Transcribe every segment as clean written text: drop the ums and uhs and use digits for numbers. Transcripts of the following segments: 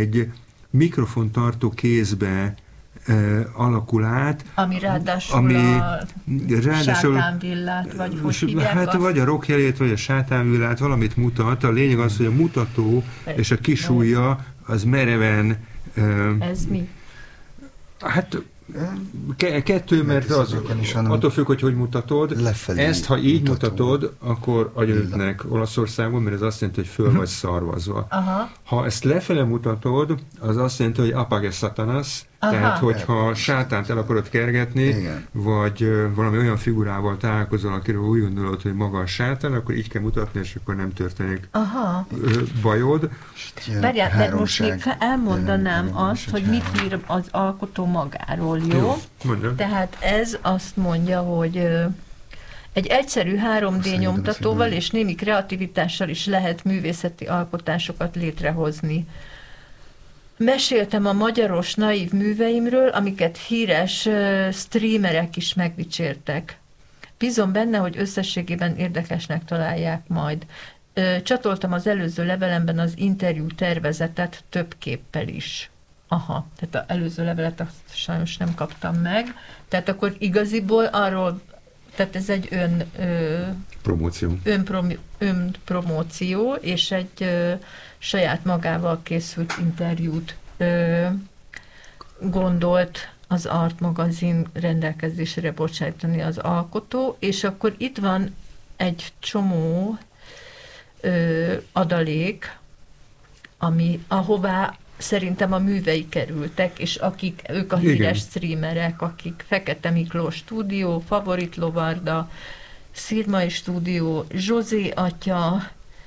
egy mikrofontartó kézbe alakul át. Ami ráadásul a sátánvillát, vagy hogy hívják hát azt? vagy a rockjelét, vagy a sátánvillát, valamit mutat. A lényeg az, hogy a mutató és a kisujja az mereven... Ez mi? Hát kettő, mert az attól függ, hogy mutatod. Lefelé ezt, ha így mutatod, akkor agyonütnek Olaszországban, mert ez azt jelenti, hogy föl vagy szarvazva. Aha. Ha ezt lefele mutatod, az azt jelenti, hogy apage satanas, tehát hogyha sátánt el akarod kergetni, igen, vagy valami olyan figurával találkozol, akiről úgy gondolod, hogy maga a sátán, akkor így kell mutatni, és akkor nem történik bajod. Várjál, mert most még elmondanám azt, hogy mit ír az alkotó magáról, jó? Tehát ez azt mondja, hogy egy egyszerű 3D nyomtatóval és némi kreativitással is lehet művészeti alkotásokat létrehozni. Meséltem a magyaros naív műveimről, amiket híres streamerek is megdicsértek. Bízom benne, hogy összességében érdekesnek találják majd. Csatoltam az előző levelemben az interjú tervezetet több képpel is. Aha, tehát az előző levelet azt sajnos nem kaptam meg. Tehát akkor igaziból arról, tehát ez egy önpromóció, és egy saját magával készült interjút gondolt az Art magazin rendelkezésére bocsájtani az alkotó, és akkor itt van egy csomó adalék, ahová szerintem a művei kerültek, és ők a híres streamerek, akik Fekete Miklós stúdió, Favorit Lovarda, Szirmai stúdió, Zsozé atya,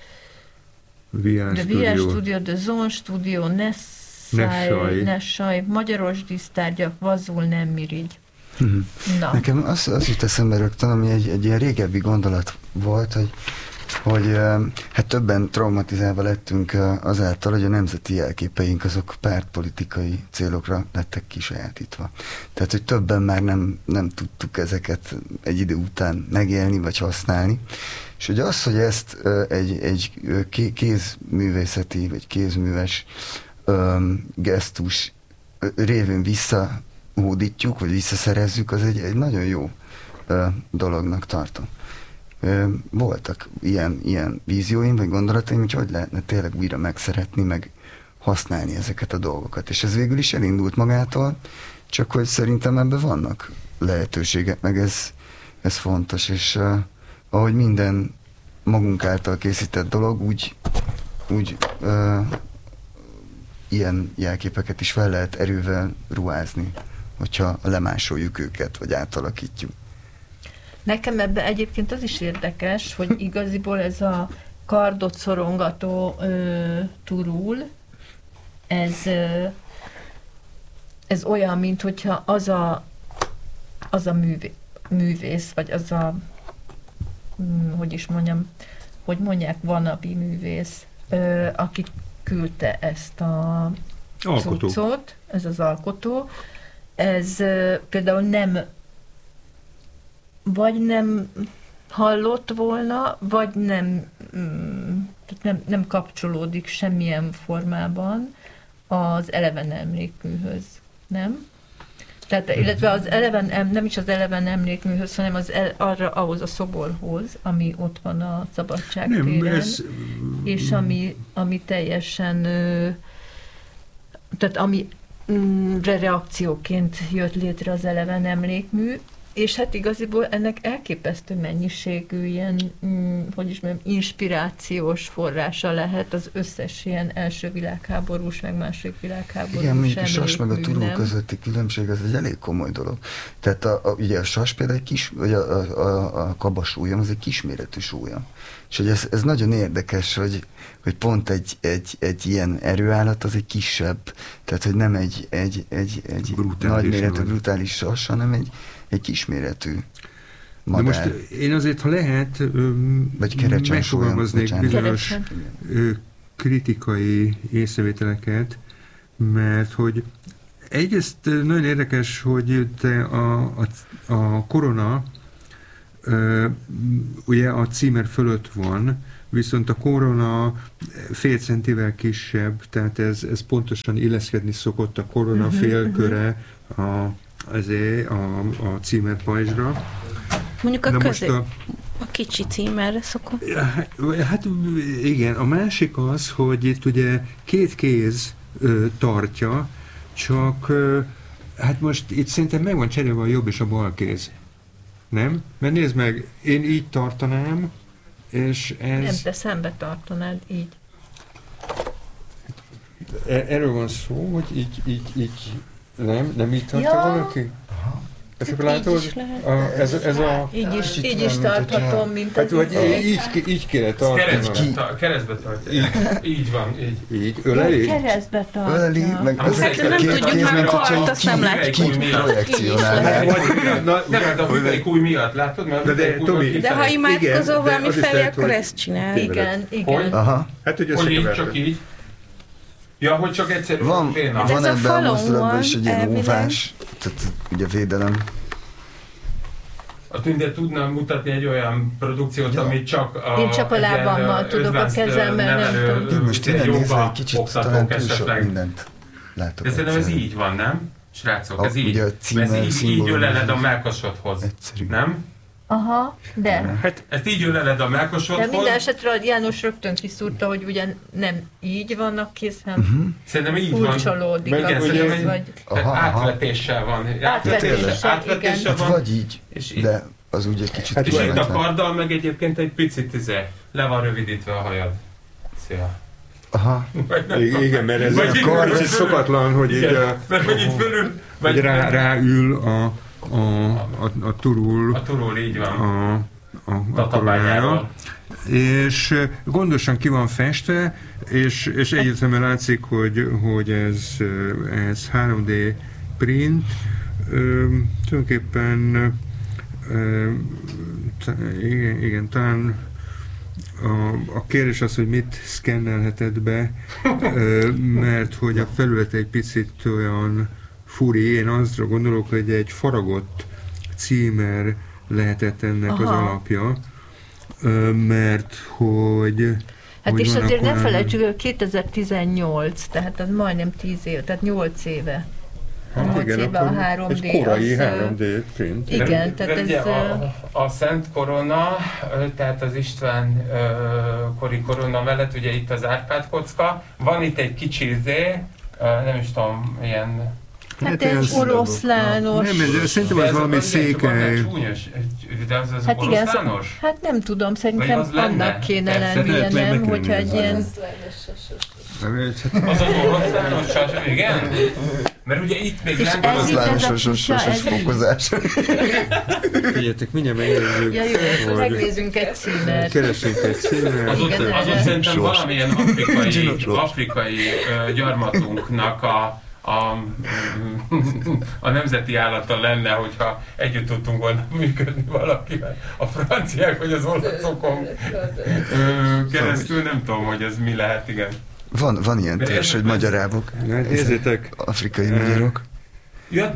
VR Studio, The Zone Studio, Nessaj, Magyaros dísztárgyak, Vazul, nem mirigy. Na. Nekem az jut eszembe rögtön, ami egy ilyen régebbi gondolat volt, hogy hát többen traumatizálva lettünk azáltal, hogy a nemzeti jelképeink azok pártpolitikai célokra lettek kisajátítva. Tehát, hogy többen már nem tudtuk ezeket egy idő után megélni, vagy használni. És hogy az, hogy ezt egy kézművészeti, vagy kézműves gesztus révén visszahódítjuk, vagy visszaszerezzük, az egy nagyon jó dolognak tartom. Voltak ilyen vízióim, vagy gondolataim, hogy lehetne tényleg újra megszeretni, meg használni ezeket a dolgokat. És ez végül is elindult magától, csak hogy szerintem ebben vannak lehetőségek, meg ez fontos, és ahogy minden magunk által készített dolog, úgy ilyen jelképeket is fel lehet erővel ruházni, hogyha lemásoljuk őket, vagy átalakítjuk. Nekem ebben egyébként az is érdekes, hogy igaziból ez a kardot szorongató turul, ez olyan, mint hogyha az a művész, vagy az a, hogy is mondjam, hogy mondják, wannabe művész, aki küldte ezt a cuccot, ez az alkotó, ez például nem hallott volna, vagy nem kapcsolódik semmilyen formában az eleven emlékműhöz, nem? Tehát, illetve az nem is az eleven emlékműhöz, hanem ahhoz a szoborhoz, ami ott van a Szabadságtéren, és ami teljesen, tehát ami reakcióként jött létre az eleven emlékmű, és hát igaziból ennek elképesztő mennyiségű ilyen, hogy is mondjam, inspirációs forrása lehet az összes ilyen első világháborús, meg második világháborús emlékmű. Igen, mondjuk a sas meg a turul közötti különbség, az egy elég komoly dolog. Tehát ugye a sas például vagy a kabasúlyom, az egy kisméretű súlyom. És hogy ez nagyon érdekes, hogy pont egy ilyen erőállat az egy kisebb, tehát hogy nem egy nagyméretű, brutális sas, hanem egy kisméretű madár. De most én azért, ha lehet, megfogalmaznék bizonyos kritikai észrevételeket, mert hogy egyrészt nagyon érdekes, hogy te a korona ugye a címer fölött van, viszont a korona fél centivel kisebb, tehát ez pontosan illeszkedni szokott a korona félköre a címerpajzsra. Mondjuk a kicsi címerre szokott. Hát igen, a másik az, hogy itt ugye két kéz tartja, csak hát most itt szerintem meg van cserélve a jobb és a bal kéz. Nem? Mert nézd meg, én így tartanám, és ez... Nem, de szembe tartanád így. Erről van szó, hogy így nem így tartja valaki? Aha. Ezt akkor látod? Így is tarthatom, mint az így kéne tartani. Keresztbe tartja. Így van. Így. Öleli? Keresztbe tartja. Öleli, meg nem tudjuk, mert kart, azt nem látjuk. Nem, de a hüvelykúj miatt, látod? De ha imádkozol valami felé, akkor ezt csinál. Igen. Aha. Hát, hogy így, csak így. Ja, hogy csak egyszerű van ebben a mozdulatban is egy ilyen óvás, tehát ugye védelem. A Tünde tudna mutatni egy olyan produkciót, amit csak én csak a lábammal tudok, a kezemmel nem tudom. Én most tényleg nézve egy kicsit, talán túl sok mindent látok. De szerintem ez így van, nem? Srácok, ez így. Ez így öleled a mellkasodhoz, nem? Aha, de. Hát ezt így öleled a mellkasodhoz. De minden esetre a János rögtön kiszúrta, hogy ugyan nem így vannak kész, hanem szerintem így van. Furcsolódik a kész, vagy... Átvetéssel van. Átvetéssel van. Vagy így, de az úgy egy kicsit... És itt a karddal meg egyébként egy picit le van rövidítve a hajad. Szia. Aha. Igen, mert ez a kard szokatlan, hogy így... Mert hogy itt fölül... Vagy ráül a turul. A turul, így van. A koronára. És gondosan ki van festve, és egyértelműen látszik, hogy ez 3D print. Tulajdonképpen igen, talán a kérdés az, hogy mit szkennelheted be, mert hogy a felület egy picit olyan furi. Én azra gondolok, hogy egy faragott címer lehetett ennek az alapja, mert hogy... Hát és azért ne felejtsük, hogy 2018, tehát az majdnem 10 év, tehát 8 éve. Hát igen, a 3D egy korai 3D print. Igen, tehát ez... A Szent Korona, tehát az István kori korona mellett, ugye itt az Árpád kocka, van itt egy kicsi nem is tudom, ilyen... Hát egy oroszlános... Nem, szerintem az valami székely. De az hát oroszlános? Igen, hát nem tudom, szerintem annak kéne lennie, nem, hogyha egy ilyen... Az oroszlános, igen? Mert ugye itt még nem van oroszlános fokozás. Figyeljetek, mindjárt megnézzük. Ja, jó, megnézzünk egy címet. Keresünk egy címet. Az ott szerintem valamilyen afrikai gyarmatunknak a nemzeti állata lenne, hogyha együtt tudtunk volna működni valakivel. A franciák vagy az olaszokon keresztül, nem tudom, hogy ez mi lehet, igen. Van ilyen térs, hogy magyarábok. Nézzétek. Afrikai magyarok. Ja,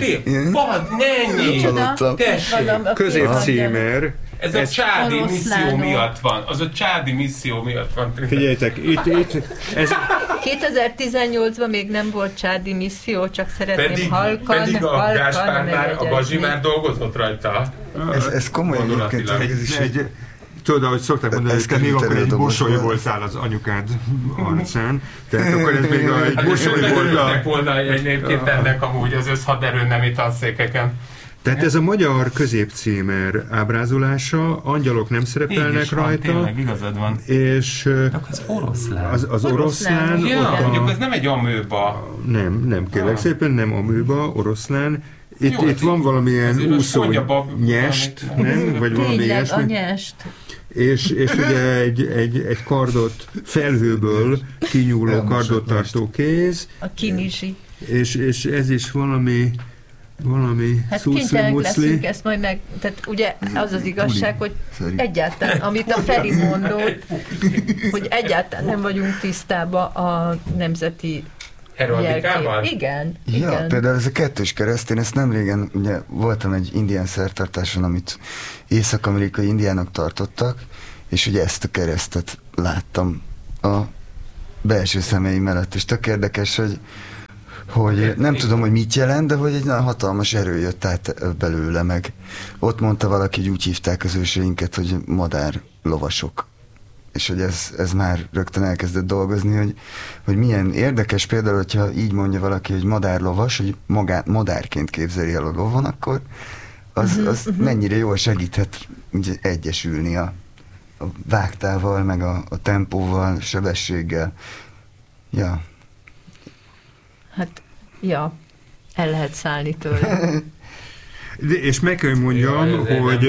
tessék! Középcímer. Ez a csádi misszió miatt van. Az a csádi misszió miatt van. Figyeljetek, itt ez... 2018-ban még nem volt csádi misszió, csak szeretném halkan. Pedig a Gáspár már, a Bazsi már dolgozott rajta. Ez komoly egyébként. Tudod, ahogy szokták mondani, hogy te még akkor egy mosoly voltál az anyukád arcán. Tehát akkor ez még egy mosoly volt. Volna egyébként ennek amúgy az összhaderőn nemi tanszékeken. Tehát ez a magyar középcímer ábrázolása, angyalok nem szerepelnek rajta. Tényleg, igazad van. És az oroszlán. Az oroszlán. Ja, mondjuk ez nem egy amőba. Nem, kérlek szépen, nem amőba, oroszlán. Itt van valamilyen úszó nyest, nem? Vagy valami ilyesmi. A nyest. És ugye egy kardot, felhőből kinyúló kardot tartó kéz. A kinizsi. És ez is valami hát kénytelenek leszünk ezt majd meg, tehát ugye az az igazság, hogy egyáltalán, amit a Feri mondott, hogy egyáltalán nem vagyunk tisztában a nemzeti heraldikával? Igen. Például ez a kettős kereszt, én ezt nem régen, ugye voltam egy indián szertartáson, amit észak-amerikai indiánok tartottak, és ugye ezt a keresztet láttam a belső szemeim mellett, és tök érdekes, hogy nem tudom, hogy mit jelent, de hogy egy hatalmas erő jött át belőle, meg ott mondta valaki, hogy úgy hívták az őseinket, hogy madár lovasok. És hogy ez már rögtön elkezdett dolgozni, hogy milyen érdekes például, hogyha így mondja valaki, hogy madárlovas, hogy madárként képzeli el a lovon, akkor az mennyire jól segíthet egyesülni a vágtával, meg a tempóval, sebességgel. Ja. Hát, ja, el lehet szállni tőle. És meg kell mondjam, hogy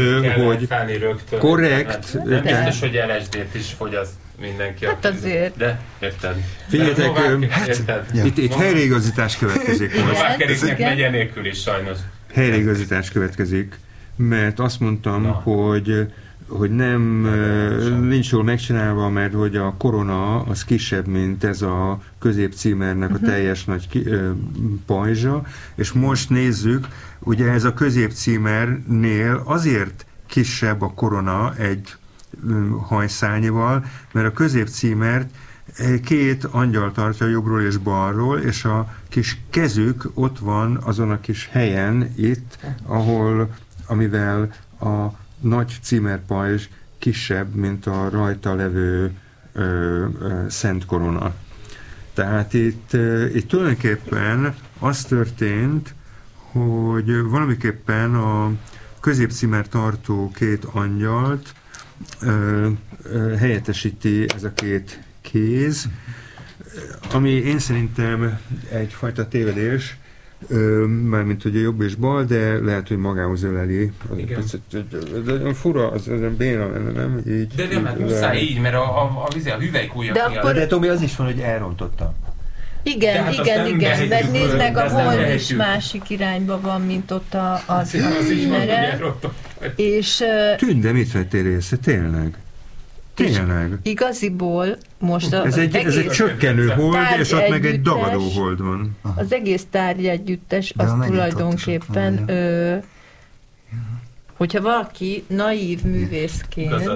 korrekt... Biztos, hogy LSD-t is fogyaszt mindenki. Hát azért. De érted. Figyeljetek, itt helyreigazítás következik. Novákeréknek megye nélkül is sajnos. Helyreigazítás következik, mert azt mondtam, hogy nincs jól megcsinálva, mert hogy a korona az kisebb, mint ez a középcímernek a teljes nagy pajzsa, és most nézzük, ugye ez a középcímernél azért kisebb a korona egy hajszálnyival, mert a középcímert két angyal tartja jobbról és balról, és a kis kezük ott van azon a kis helyen itt, amivel a nagy címerpajzs kisebb, mint a rajta levő szent korona. Tehát itt tulajdonképpen az történt, hogy valamiképpen a középcímer tartó két angyalt helyettesíti ez a két kéz, ami én szerintem egyfajta tévedés, mármint ugye jobb és bal, de lehet, hogy magához öleli. De fura, az béna lenne, nem? Így, de nem, hát muszáj így, mert a hüvelykújjak miatt. De Tomi, az is van, hogy elrontotta. Igen, meg nézd meg, a hold is másik irányba van, mint ott az ismere. És... Tünde, mit vettél észre? Tényleg? Igaziból most ez egy csökkenő hold, és ott meg egy dagadó hold van. Az egész tárgyegyüttes az tulajdonképpen, hogyha valaki naív művészként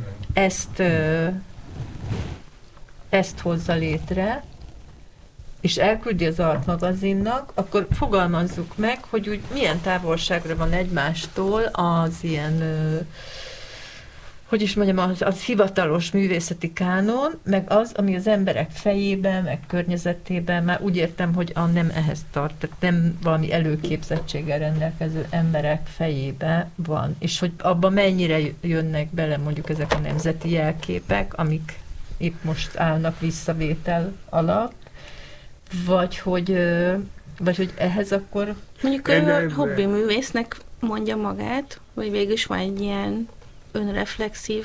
ezt hozza létre, és elküldi az Art magazinnak, akkor fogalmazzuk meg, hogy úgy milyen távolságra van egymástól az ilyen... hogy is mondjam, az hivatalos művészeti kánon, meg az, ami az emberek fejében, meg környezetében, már úgy értem, hogy nem ehhez tart, tehát nem valami előképzettséggel rendelkező emberek fejébe van, és hogy abban mennyire jönnek bele mondjuk ezek a nemzeti jelképek, amik itt most állnak visszavétel alatt, vagy hogy ehhez akkor... Mondjuk ő hobbi művésznek mondja magát, vagy végül is van egy ilyen önreflexív.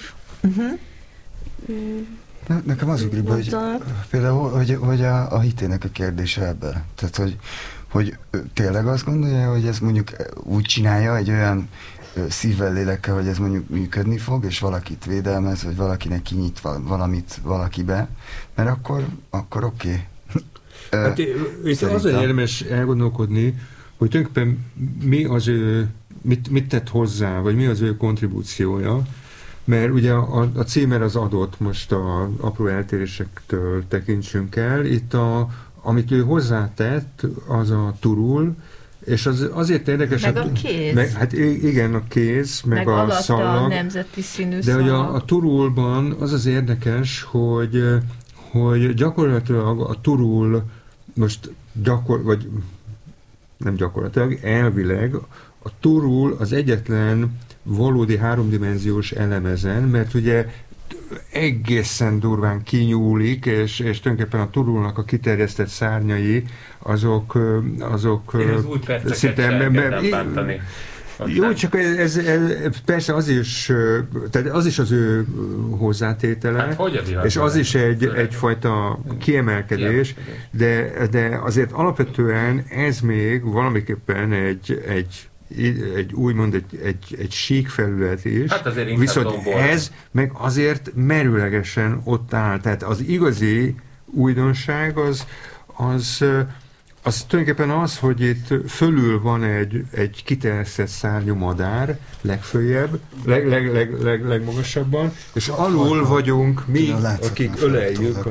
Nekem az ugrik, hogy például, hogy a hitének a kérdése ebben. Tehát, hogy tényleg azt gondolja, hogy ez mondjuk úgy csinálja egy olyan szívvel, lélekkel, hogy ez mondjuk működni fog, és valakit védelmez, vagy valakinek kinyit valamit valakibe, mert akkor oké. Hát itt azért érdemes elgondolkodni, hogy tulajdonképpen mit tett hozzá, vagy mi az ő kontribúciója, mert ugye a címer az adott, most a apró eltérésektől tekintsünk el, itt amit ő hozzátett, az a turul, és az azért érdekes... Meg a kéz. Hát igen, a kéz, meg a szallag. A nemzeti színű de hogy a turulban az érdekes, hogy gyakorlatilag a turul most vagy nem gyakorlatilag, elvileg a turul az egyetlen valódi háromdimenziós elemezen, mert ugye egészen durván kinyúlik, és tulajdonképpen a turulnak a kiterjesztett szárnyai, azok én az új perceket se elkezdem bántani. Jó, csak ez persze az is az ő hozzátétele, hát, és az is egyfajta kiemelkedés, de azért alapvetően ez még valamiképpen egy úgymond egy sík felület is, hát viszont ez meg azért merőlegesen ott áll. Tehát az igazi újdonság az tulajdonképpen az, hogy itt fölül van egy kiterjesztett szárnyú madár, legföljebb, legmagasabban, és alul vagyunk mi, akik öleljük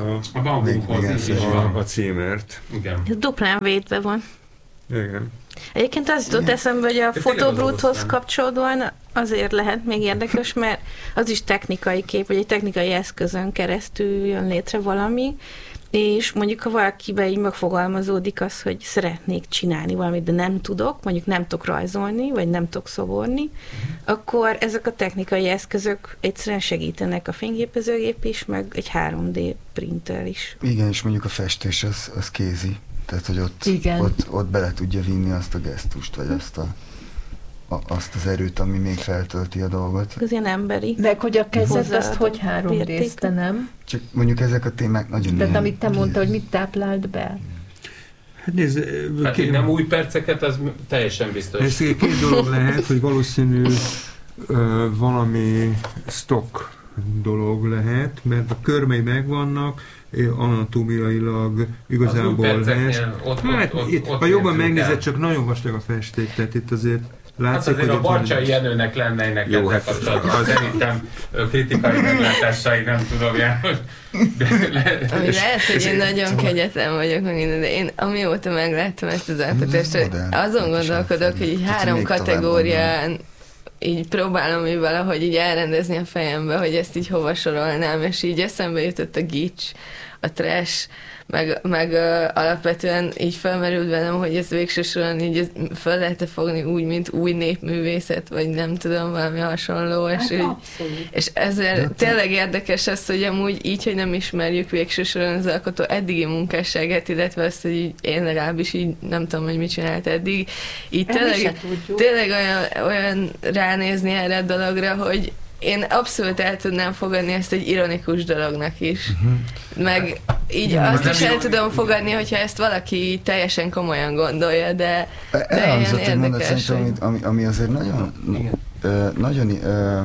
a címert. Igen. Ez duplán védve van. Igen. Egyébként az jutott eszembe, hogy a Photobruthoz kapcsolódóan azért lehet még érdekes, mert az is technikai kép, vagy egy technikai eszközön keresztül jön létre valami, és mondjuk, ha valakiben így megfogalmazódik az, hogy szeretnék csinálni valamit, de nem tudok, mondjuk nem tudok rajzolni, vagy nem tudok szoborni, akkor ezek a technikai eszközök egyszerűen segítenek, a fényképezőgép is, meg egy 3D printer is. Igen, és mondjuk a festés az kézi. Tehát, hogy ott bele tudja vinni azt a gesztust, vagy azt az erőt, ami még feltölti a dolgot. Ez ilyen emberi. Meg hogy a kezed azt hogy 3 részte, nem? Csak mondjuk ezek a témák nagyon Tehát amit te mondtad, hogy mit táplált be? Hát nézd, nem új perceket, az teljesen biztos. Ez két dolog lehet, hogy valószínű valami stock dolog lehet, mert a körmei megvannak, anatómiailag igazából lesz. Ha jobban megnézed, csak nagyon vastag a festék, tehát itt azért látszik, hát azért a Barcsai Jenőnek lennének ezzel kapcsolatban. Szerintem kritikai meglátásai, nem tudom, János. Lehet, hogy én nagyon kegyetlen vagyok, de én amióta megláttam ezt az alkotást, azon gondolkodok, hogy így 3 kategórián így próbálom így valahogy így elrendezni a fejembe, hogy ezt így hova sorolnám, és így eszembe jutott a gics, a trash, meg alapvetően így felmerült bennem, hogy ez végső soron így fel lehet fogni úgy, mint új népművészet, vagy nem tudom, valami hasonló, és ezért tényleg érdekes az, hogy amúgy így, hogy nem ismerjük végső soron az alkotó eddigi munkásságát, illetve azt, hogy így én legalábbis így nem tudom, hogy mit csinált eddig, így tényleg olyan ránézni erre a dologra, hogy én abszolút el tudnám fogadni ezt egy ironikus dolognak is. Meg így azt is el tudom fogadni, hogyha ezt valaki teljesen komolyan gondolja, de ilyen érdekes. Ami azért nagyon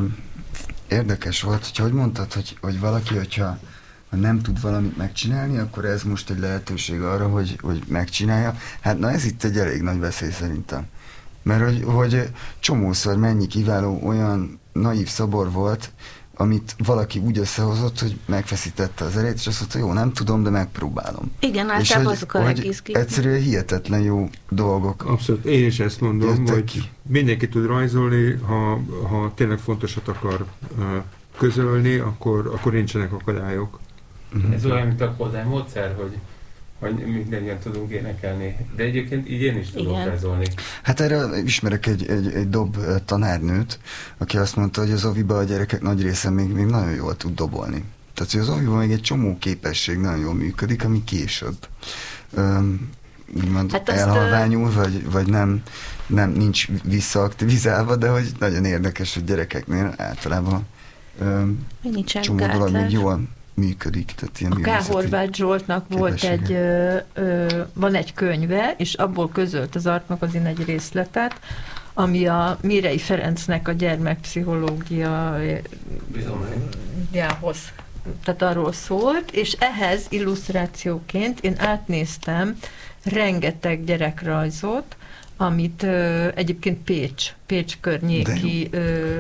érdekes volt, hogy mondtad, hogy valaki, hogyha nem tud valamit megcsinálni, akkor ez most egy lehetőség arra, hogy megcsinálja. Hát na ez itt egy elég nagy veszély szerintem. Mert hogy csomószor mennyi kiváló olyan naív szobor volt, amit valaki úgy összehozott, hogy megfeszítette az erét, és azt mondta, jó, nem tudom, de megpróbálom. Igen, általában azok a legizgik. Egyszerűen hihetetlen jó dolgok. Abszolút, én is ezt mondom, hogy mindenki tud rajzolni, ha tényleg fontosat akar közölni, akkor nincsenek akadályok. Ez olyan, mint a Kodály módszer, hogy mindannyian tudunk énekelni. De egyébként így én is tudok rajzolni. Hát erre ismerek egy dob tanárnőt, aki azt mondta, hogy az oviba a gyerekek nagy része még nagyon jól tud dobolni. Tehát, hogy az oviba még egy csomó képesség nagyon jól működik, ami később úgymond elhalványul, vagy nem nincs visszaaktivizálva, de hogy nagyon érdekes, hogy gyerekeknél általában csomó dolog még jól működik. Tehát ilyen a K. Horváth Zsoltnak volt van egy könyve, és abból közölt az Art Magazin egy részletet, ami a Mirei Ferencnek a gyermekpszichológiához, tehát arról szólt, és ehhez illusztrációként én átnéztem rengeteg gyerekrajzot, amit egyébként Pécs környéki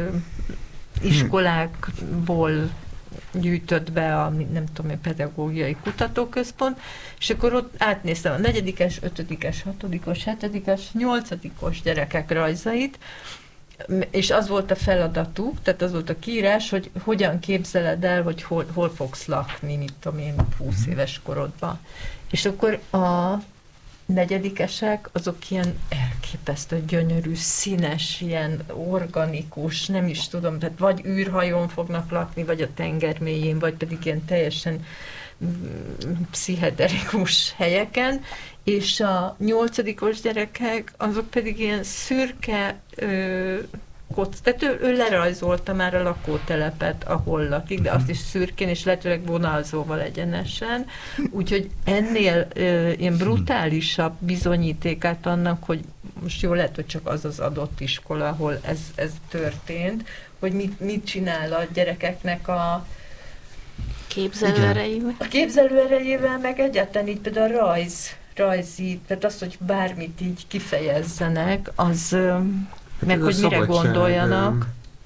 iskolákból gyűjtött be a, nem tudom, a pedagógiai kutatóközpont, és akkor ott átnéztem a 4-es, 5-es, 6-os, 7-es, 8-os gyerekek rajzait, és az volt a feladatuk, tehát az volt a kiírás, hogy hogyan képzeled el, hogy hol fogsz lakni, mit tudom én, 20 éves korodban. És akkor a 4-esek, azok ilyen elképesztő gyönyörű, színes, ilyen organikus, nem is tudom, tehát vagy űrhajón fognak lakni, vagy a tenger mélyén, vagy pedig ilyen teljesen pszichedelikus helyeken, és a 8-os gyerekek, azok pedig ilyen szürke tehát ő lerajzolta már a lakótelepet, ahol lakik, de azt is szürkén, és lehetőleg vonalzóval egyenesen. Úgyhogy ennél ilyen brutálisabb bizonyítékát annak, hogy most jó lehet, hogy csak az az adott iskola, ahol ez történt, hogy mit csinál a gyerekeknek a képzelőerejével. A képzelőerejével, meg egyáltalán így például a rajzi, tehát az, hogy bármit így kifejezzenek, az meg hogy mire gondoljanak.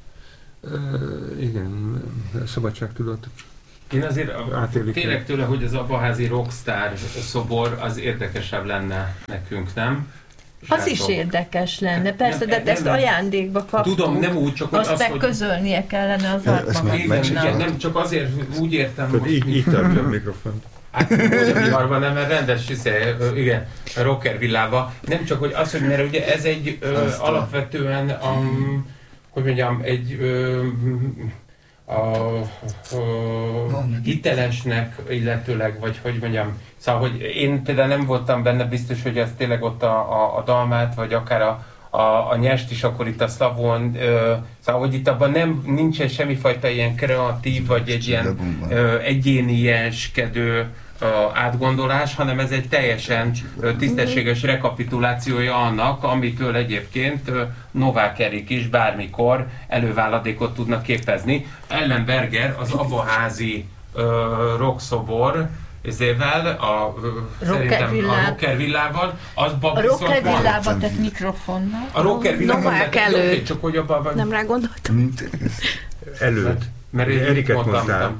Igen, szabadságtudat. Én azért félek tőle, hogy az Abaházi Rockstar szobor az érdekesebb lenne nekünk, nem? Az is érdekes lenne, persze, de ezt ajándékba kaptuk. Tudom, nem úgy, csak azt meg közölnie kellene az artmagasnak. Nem, csak azért úgy értem, hogy... Így tartja a mikrofont. Hát a viharban nem, mert rendes, igen, rocker villába. Nem csak, hogy az, hogy mert ugye ez egy alapvetően, hogy mondjam, egy hitelesnek illetőleg, vagy hogy mondjam, szóval, hogy én például nem voltam benne biztos, hogy ez tényleg ott a dalmát, vagy akár a nyest is, akkor itt a szlavon, szóval, hogy itt abban nincsen semmifajta ilyen kreatív, vagy egy ilyen egyénieskedő átgondolás, hanem ez egy teljesen tisztességes rekapitulációja annak, amitől egyébként Novák Erik is bármikor előváladékot tudna képezni. Ellen Berger az Abaházi rockszobor ezével, szerintem a Rocker Villával, az a Rocker Villával, tehát mikrofonnal. A Rocker Villával, Novák előtt. Csak hogy abban... Nem rá gondoltam. Előtt. Mert Eriket mondtam.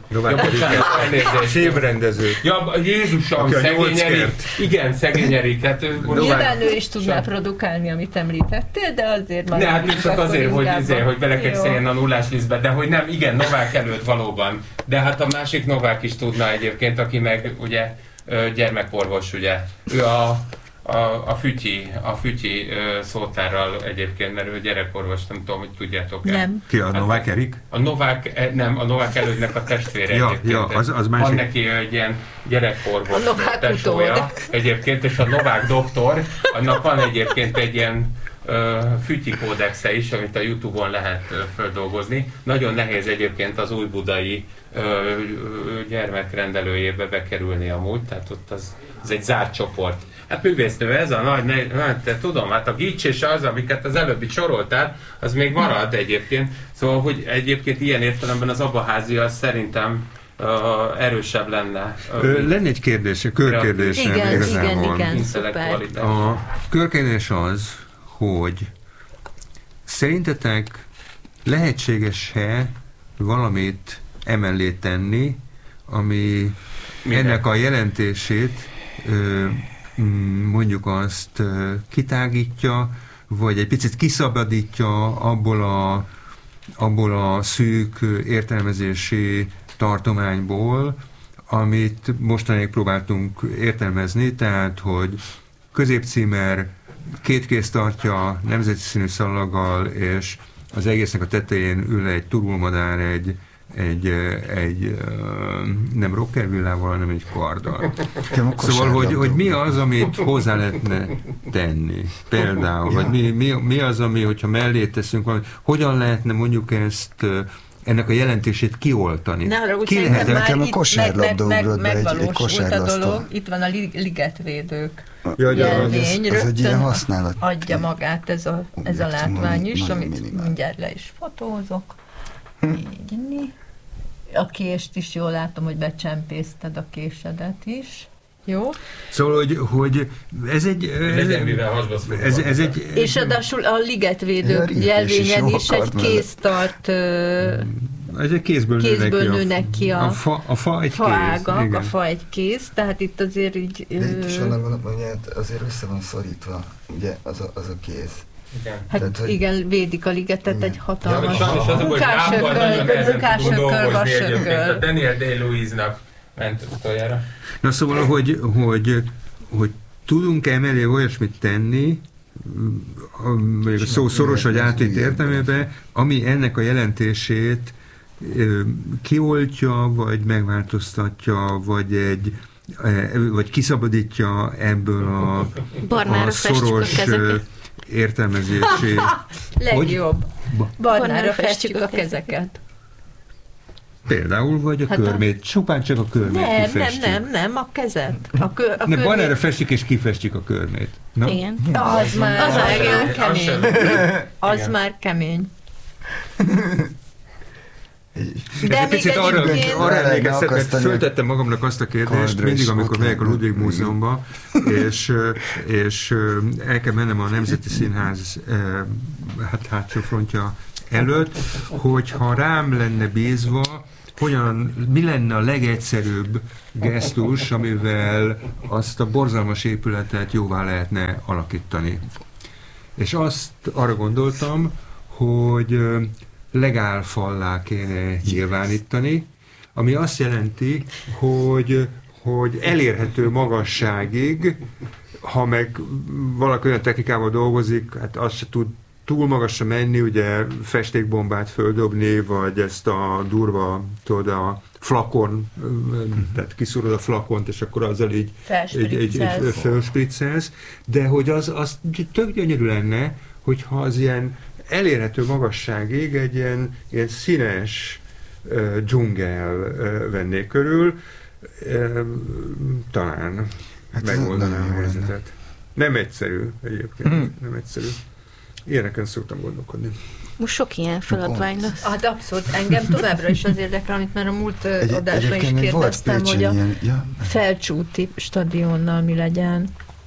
Filmrendező. Ja, Jézusom, szegény Erik. Igen, szegény Erik. Hát, nyilván ő is tudná produkálni, amit említettél, de azért már... Ne, hát még csak azért, hogy belekezdjen a nullás lisztbe, de hogy nem, igen, Novák előtt valóban. De hát a másik Novák is tudna egyébként, aki meg ugye gyermekorvos, ugye. Ő a Fütyi szótárral egyébként, mert ő gyerekorvos, nem tudom, hogy tudjátok-e. Nem. Ki a Novák Erik? A Novák Elődnek a testvére egyébként. Ja, az másik. Van neki egy ilyen gyerekorvos tesója egyébként, és a Novák doktor, annak van egyébként egy ilyen Fütyi kódexe is, amit a YouTube-on lehet földolgozni. Nagyon nehéz egyébként az újbudai gyermekrendelőjébe bekerülni amúgy, tehát ott az egy zárt csoport. Hát művésznő ez a nagy, te tudom, hát a gics és az, amiket az előbbi soroltál, az még marad egyébként. Szóval, hogy egyébként ilyen értelemben az Abaházi az szerintem erősebb lenne. Lenne egy kérdés, körkérdés. Igen, szuper. A körkérdés az, hogy szerintetek lehetséges-e valamit emellé tenni, ami ennek a jelentését mondjuk azt kitágítja, vagy egy picit kiszabadítja abból a szűk értelmezési tartományból, amit mostanáig próbáltunk értelmezni, tehát, hogy középcímer, két kéz tartja nemzeti színű szallaggal, és az egésznek a tetején ül egy turulmadár, egy nem rockervillával, hanem egy karddal. Szóval, hogy mi az, amit hozzá lehetne tenni például, vagy mi az, ami, hogyha mellé teszünk valamit, hogyan lehetne mondjuk ennek a jelentését kioltani? Ki lehet nekem a kosárlabda ugrott be egy kosárlasztal. Itt van a ligetvédők jelvény, az egy ilyen használat. Adja magát ez a látvány is, amit mindjárt le is fotózok. Így. A kést is jól látom, hogy becsempészted a késedet is. Jó? Szóval, hogy ez egy... Ez egy és adásul a ligetvédők jelvényen is egy kéz tart... Ez egy kézből nőnek ki a fa egy faágak, kéz. A fa egy kéz, tehát itt azért így... De itt is vannak, hogy azért össze van szorítva, ugye, az a kéz. Igen. Hát tehát, igen, védik a ligetet egy hatalmas munkásökkel, vasökkel. A Daniel Day-Lewis-nak ment utoljára. Na szóval, hogy tudunk emellé olyasmit tenni, a szó szoros vagy átvitt értelmében, ami ennek a jelentését kioltja, vagy megváltoztatja, vagy kiszabadítja ebből a szoros értelmezési... Legjobb. Barnára festjük a kezeket. Például, vagy a körmét. Csupán csak a körmét kifestjük. Nem, a kezet. Barnára festjük és kifestjük a körmét. Na? Igen. Az már kemény. Az már kemény. De egy picit arra emlékeztetett, föltettem magamnak azt a kérdést, mindig, amikor megyek a Ludwig Múzeumba, és el kell mennem a Nemzeti Színház hátsó frontja előtt, hogyha rám lenne bízva, mi lenne a legegyszerűbb gesztus, amivel azt a borzalmas épületet jóvá lehetne alakítani. És arra gondoltam, hogy legálfallá kéne nyilvánítani, ami azt jelenti, hogy elérhető magasságig, ha meg valaki olyan technikával dolgozik, hát azt se tud túl magasra menni, ugye festékbombát földobni, vagy ezt a durva, tudod, a flakon, tehát kiszúrod a flakont, és akkor azzal így felspriccelsz, de hogy az tök gyönyörű lenne, hogyha az ilyen elérhető magasságig egy ilyen színes dzsungel venné körül, talán megoldaná a helyzetet. Nem egyszerű egyébként, nem egyszerű. Ilyeneken szoktam gondolkodni. Most sok ilyen feladvány lesz. Hát abszolút, engem továbbra is az érdekel, amit már a múlt adásban is kérdeztem, hogy a Felcsúti stadionnal mi legyen.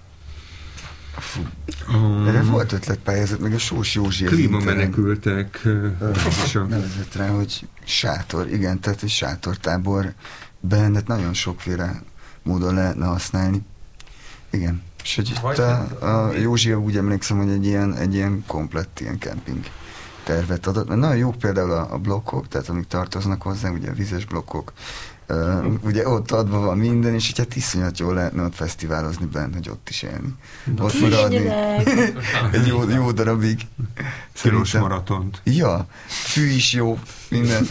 Erre volt ötletpályázat, meg a Sós Józsi klímamenekültek nevezett rá, hogy sátor, igen, tehát egy sátortábor bennet nagyon sokféle módon lehetne használni. Igen. És hogy itt a Józsi úgy emlékszem, hogy egy ilyen komplett ilyen kemping tervet adott. Mert nagyon jók például a blokkok, tehát amik tartoznak hozzá, ugye a vizes blokkok, ugye ott adva van minden, és így hát iszonyat jól lehetne ott fesztiválozni benne, hogy ott is élni. Ott maradni egy jó darabig. Kilós maratont. Ja, fű is jó, minden.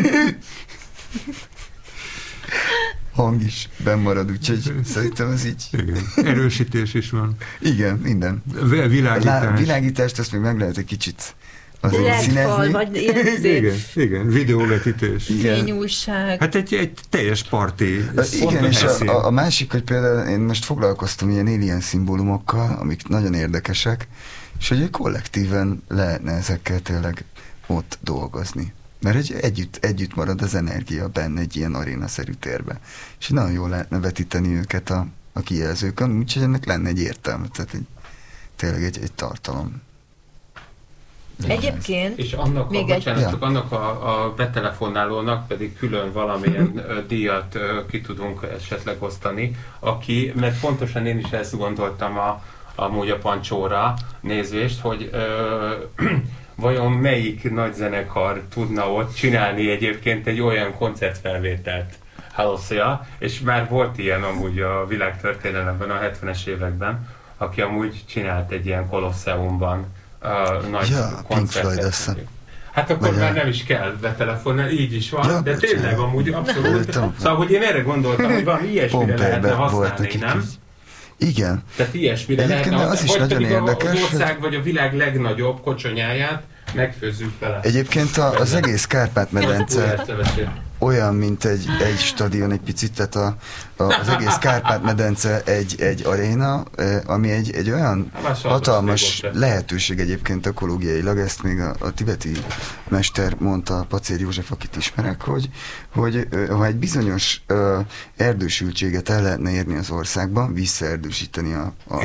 Hang is bennmarad, úgyhogy szerintem ez így... Igen. Erősítés is van. Igen, minden. Világítás. Világítást azt még meg lehet egy kicsit azért színezni. Vagy ilyen igen, videóvetítés. Fényújság. Hát egy teljes parti. Igen, és a másik, hogy például én most foglalkoztam ilyen alien szimbólumokkal, amik nagyon érdekesek, és hogy kollektíven lehetne ezekkel tényleg ott dolgozni. Mert együtt marad az energia benne egy ilyen arénaszerű térbe. És nagyon jól lehetne vetíteni őket a kijelzőkön, úgyhogy ennek lenne egy értelme, tehát tényleg egy tartalom. Egyébként... És annak a betelefonálónak pedig külön valamilyen díjat ki tudunk esetleg osztani, mert pontosan én is ezt gondoltam amúgy a Pancsóra nézvést, hogy vajon melyik nagy zenekar tudna ott csinálni egyébként egy olyan koncertfelvételt. Haloszia, és már volt ilyen amúgy a világtörténelemben a 70-es években, aki amúgy csinált egy ilyen Kolosseumban nagy koncertet. Hát akkor már nem is kell betelefonálni, így is van, de tényleg amúgy abszolút. Szóval, hogy én erre gondoltam, hogy valami ilyesmire lehetne használni, nem? Igen. Tehát ilyesmire lehetne az is nagyon érdekes. Az ország vagy a világ legnagyobb kocsonyáját megfőzzük vele. Egyébként az egész Kárpát-medence olyan, mint egy stadion egy picit, tehát az egész Kárpát-medence egy aréna, ami egy olyan hatalmas lehetőség egyébként ökológiailag, ezt még a tibeti mester mondta, Pacér József, akit ismerek, hogy ha egy bizonyos erdősültséget el lehetne érni az országban, visszaerdősíteni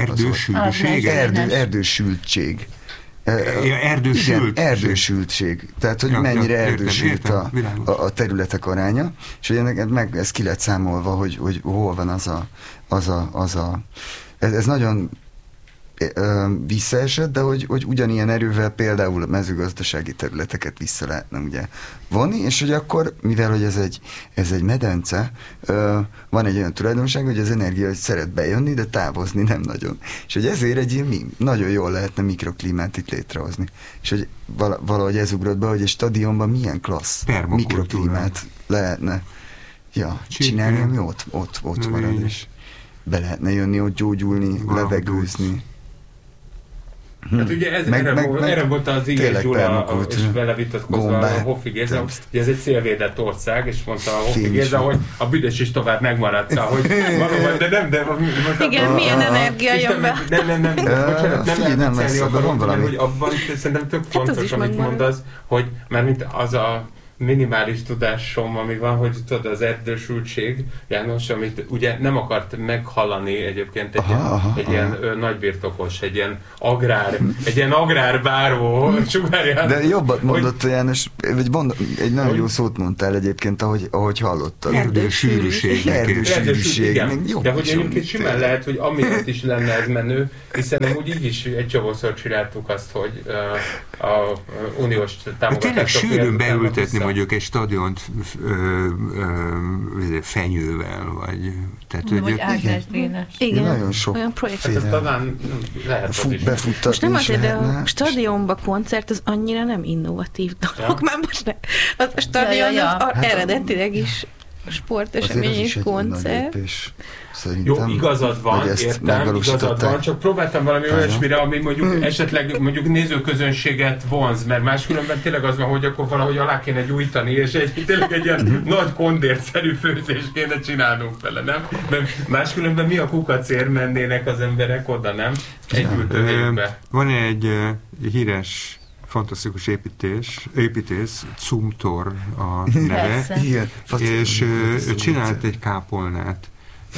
erdősültség. Erdősült. Erdősültség. Tehát, hogy mennyire erdősült a területek aránya, és hogy ennek ez ki lett számolva, hogy hol van ez nagyon visszaesett, de hogy ugyanilyen erővel például a mezőgazdasági területeket vissza lehetne ugye vonni, és hogy akkor, mivel hogy ez egy medence, van egy olyan tulajdonság, hogy az energia szeret bejönni, de távozni nem nagyon. És hogy ezért egy ilyen nagyon jól lehetne mikroklímát itt létrehozni. És hogy valahogy ez ugrott be, hogy egy stadionban milyen klassz mikroklímát lehetne csinálni, ami ott marad, és be lehetne jönni, ott gyógyulni, levegőzni. Hát ugye erre volt az Igény Gyula, és vele vitatkozva a Hoffi Géza, hogy ez egy szélvédett ország, és mondta a Hoffi Géza, hogy a Büdös is tovább megmaradt, hogy valóban, de igen, milyen energia jön be. Nem beszélni akarok, hogy abban szerintem tök fontos, amit mondasz, hogy mert mint az a minimális tudásom, ami van, hogy tudod, az erdősültség, János, amit ugye nem akart meghallani egyébként egy ilyen nagybirtokos, egy ilyen agrárbáró sugárján. De jobbat mondott János, egy nagyon jó szót mondtál egyébként, ahogy hallottad. Erdősűrűség. De hogy egyébként simán lehet, hogy amiatt is lenne ez menő, hiszen úgy így is egy csomószor csináltuk azt, hogy a uniós támogatások... Tényleg sűrűn beültetni mondjuk egy stadiont fenyővel, vagy... Vagy ágásdénes. Igen, nagyon sok olyan projektet. Talán lehet befuttatni. Most nem azért, de a stadionba koncert az annyira nem innovatív dolog. Már most ne. A stadion az eredetileg is sportesemény és koncert. Jó, igazad van, értem, igazad van, csak próbáltam valami olyasmire, ami mondjuk esetleg nézőközönséget vonz, mert máskülönben tényleg az van, hogy akkor valahogy alá kéne gyújtani, és tényleg egy ilyen nagy kondértszerű főzést kéne csinálnunk vele, nem? Mert máskülönben mi a kukacért mennének az emberek oda, nem? Egy ültőhelyükbe. Van egy híres fantasztikus építész, Zumthor a neve, és ő csinált egy kápolnát.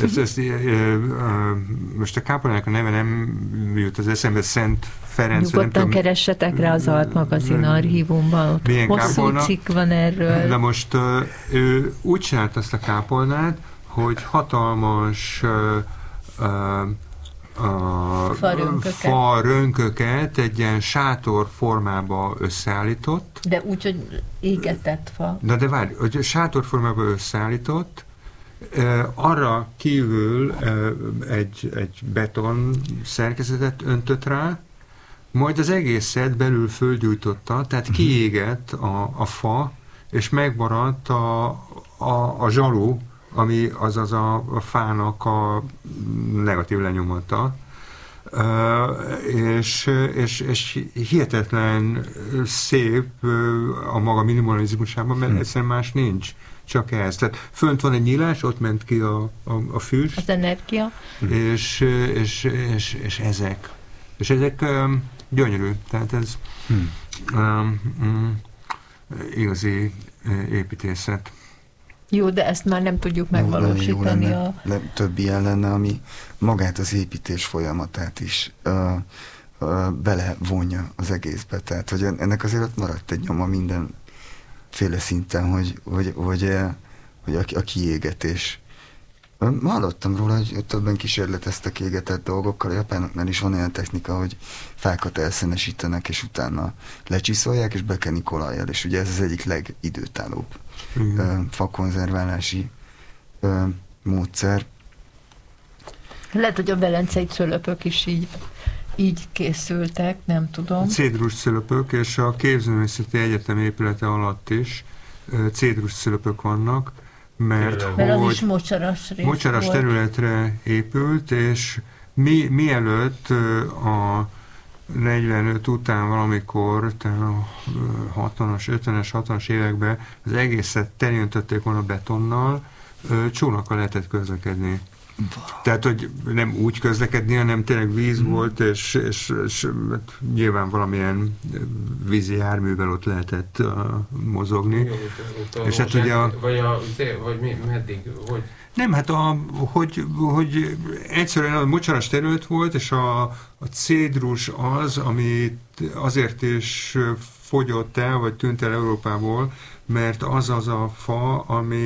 Most a kápolnának a neve nem jut az eszembe, Szent Ferenc. Nyugodtan keressetek rá az Alt magazin archívumban, ott hosszú cikk van erről. De most ő úgy csinált azt a kápolnát, hogy hatalmas farönköket egy ilyen sátor formába összeállított. De úgy, hogy égetett fa. De várj, hogy sátor formába összeállított, arra kívül egy beton szerkezetet öntött rá, majd az egészet belül földgyújtotta, tehát kiégett a fa, és megmaradt a zsalu, ami azaz a fának a negatív lenyomata. És hihetetlen szép a maga minimalizmusában, mert egyszerűen más nincs, csak ez. Tehát fönt van egy nyílás, ott ment ki a füst. Az energia. És ezek gyönyörű. Tehát ez igazi építészet. Jó, de ezt már nem tudjuk megvalósítani. Több ilyen lenne, ami magát az építés folyamatát is belevonja az egészbe. Tehát, hogy ennek azért ott maradt egy nyoma mindenféle szinten, hogy a kiégetés. Hallottam róla, hogy többen kísérleteztek égetett dolgokkal. A japánoknál is van olyan technika, hogy fákat elszenesítenek, és utána lecsiszolják, és bekenik olajjal. És ugye ez az egyik legidőtállóbb fakonzerválási módszer. Lehet, hogy a velencei cölöpök is így készültek, nem tudom. Cédrus cölöpök, és a Képzőművészeti Egyetem épülete alatt is cédrus cölöpök vannak, mert az is mocsaras területre épült, és mielőtt a 45 után valamikor, a 50-es években az egészet terjöntötték volna betonnal, csónakkal lehetett közlekedni. Tehát, hogy nem úgy közlekedni, hanem tényleg víz volt, és nyilván valamilyen vízi járművel ott lehetett mozogni. És hát ugye vagy meddig? Hogy? Nem, hát hogy egyszerűen a mocsaras terület volt, és a cédrus az, ami azért is fogyott el, vagy tűnt el Európából, mert az a fa,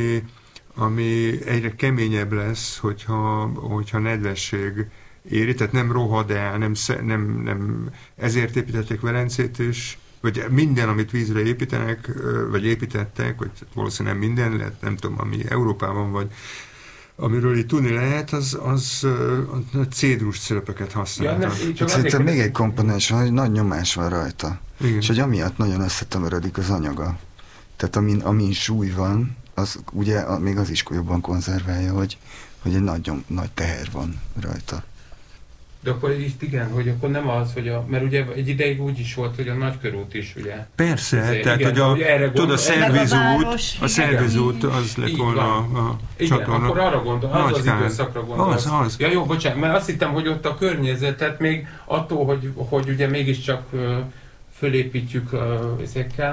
ami egyre keményebb lesz, hogyha nedvesség éri, tehát nem rohad el, nem ezért építették Velencét is, vagy minden, amit vízre építenek, vagy építettek, vagy valószínűleg nem minden, lehet, nem tudom, ami Európában, vagy amiről itt tudni lehet, az a cédrus cölöpöket használtak. Ja, szerintem még egy komponens van, hogy nagy nyomás van rajta. Igen. És hogy amiatt nagyon összetömörödik az anyaga. Tehát amin súly van, az ugye még az is jobban konzerválja, hogy egy nagy teher van rajta. De akkor itt igen, hogy akkor nem az, hogy mert ugye egy ideig úgy is volt, hogy a Nagykörút is, ugye? Persze, tehát igen, hogy a szervizút az lett volna a csatorna. Igen, akkor arra gondol, az időszakra gondolsz. Az. Ja jó, bocsánat, mert azt hittem, hogy ott a környezetet még attól, hogy ugye mégiscsak fölépítjük ezekkel,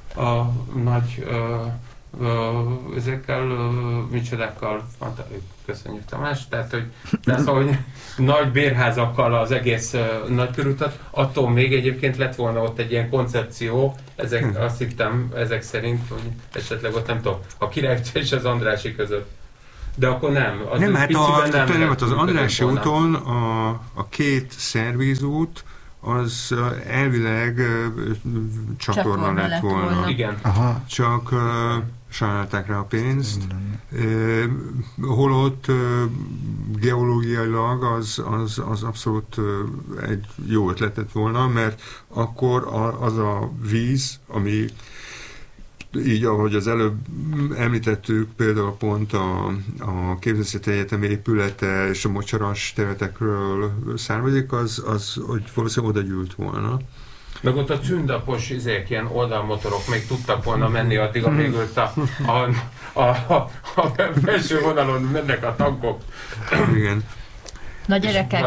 a nagy ezekkel micsodákkal, köszönjük Tamás, tehát hogy nagy bérházakkal az egész nagykörútat, attól még egyébként lett volna ott egy ilyen koncepció, azt hittem ezek szerint, hogy esetleg ott nem tudom, a Király és az Andrássy között. De akkor nem. Az nem, hát az Andrássy úton a két szervízút az elvileg csatorna lett volna. Igen. Aha. Csak sajnálták rá a pénzt. Holott geológiailag az abszolút egy jó ötlet lett volna, mert akkor az a víz, ami így, ahogy az előbb említettük, például pont a Képzőszeti Egyetem épülete és a mocsaras területekről származik, az hogy valószínűleg oda gyűlt volna. Meg ott a cündapos ilyen oldalmotorok még tudtak volna menni addig, amíg ott a felső vonalon mennek a tankok. Igen. Na gyerekek,